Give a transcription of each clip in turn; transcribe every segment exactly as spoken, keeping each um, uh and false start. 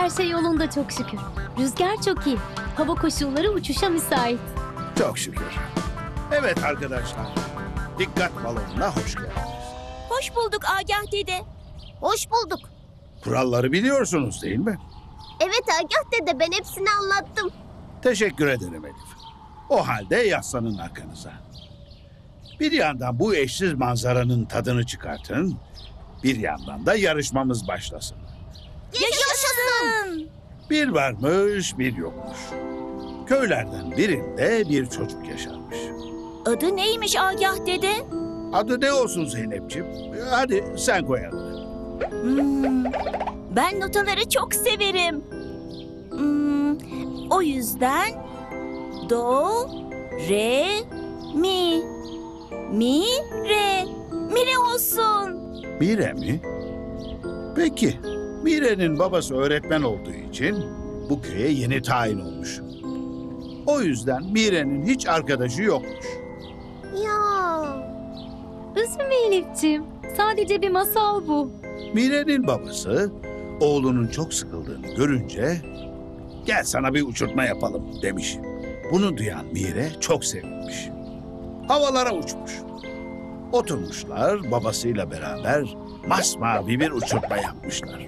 Her şey yolunda çok şükür. Rüzgar çok iyi. Hava koşulları uçuşa müsait. Çok şükür. Evet arkadaşlar, dikkat balonuna hoş geldiniz. Hoş bulduk Agah dede. Hoş bulduk. Kuralları biliyorsunuz değil mi? Evet Agah dede, ben hepsini anlattım. Teşekkür ederim Elif. O halde yaslanın arkanıza. Bir yandan bu eşsiz manzaranın tadını çıkartın, bir yandan da yarışmamız başlasın. Yaşasın. Bir varmış, bir yokmuş. Köylerden birinde bir çocuk yaşarmış. Adı neymiş Agah dede? Adı ne olsun Zeynepciğim? Hadi sen koy adını. Hmm, ben notaları çok severim. Hmm, o yüzden do, re, mi. Mi, re. Mire olsun. Mire mi? Peki, Mire'nin babası öğretmen olduğu için bu köye yeni tayin olmuş. O yüzden Mire'nin hiç arkadaşı yokmuş. Ya. Üzülme Elif'ciğim. Sadece bir masal bu. Mire'nin babası oğlunun çok sıkıldığını görünce gel sana bir uçurtma yapalım demiş. Bunu duyan Mire çok sevinmiş. Havalara uçmuş. Oturmuşlar babasıyla beraber masmavi bir uçurtma yapmışlar.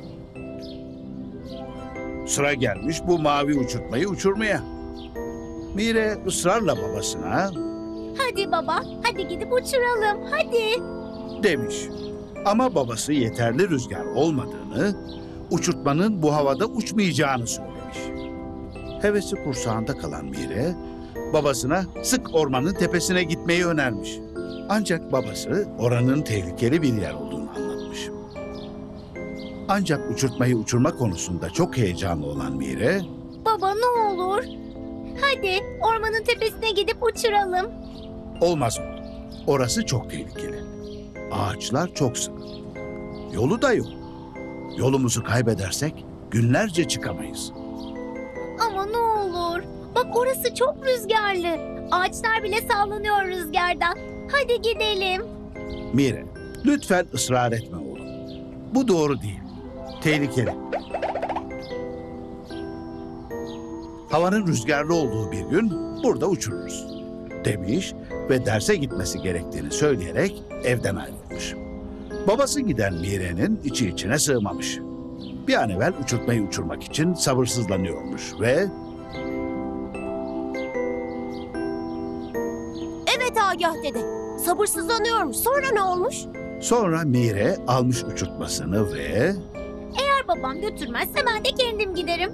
Sıra gelmiş bu mavi uçurtmayı uçurmaya. Mire ısrarla babasına Hadi baba, hadi gidip uçuralım, hadi. demiş. Ama babası yeterli rüzgar olmadığını, uçurtmanın bu havada uçmayacağını söylemiş. Hevesi kursağında kalan Mire, babasına sık ormanın tepesine gitmeyi önermiş. Ancak babası oranın tehlikeli bir yer olduğunu anlatmış. Ancak uçurtmayı uçurma konusunda çok heyecanlı olan Mire, Baba ne olur. Hadi ormanın tepesine gidip uçuralım. olmaz oğlum, orası çok tehlikeli. Ağaçlar çok sık. Yolu da yok. Yolumuzu kaybedersek günlerce çıkamayız. Ama ne olur. Bak orası çok rüzgarlı. Ağaçlar bile sallanıyor rüzgardan. Hadi gidelim. Mire, lütfen ısrar etme oğlum. Bu doğru değil. Tehlikeli. Havanın rüzgarlı olduğu bir gün burada uçururuz demiş ve derse gitmesi gerektiğini söyleyerek evden ayrılmış. Babası giden Mire'nin içi içine sığmamış. Bir an evvel uçurtmayı uçurmak için sabırsızlanıyormuş ve Evet Agah dede. Sabırsızlanıyormuş. Sonra ne olmuş? sonra Mire almış uçurtmasını ve Eğer babam götürmezse ben de kendim giderim.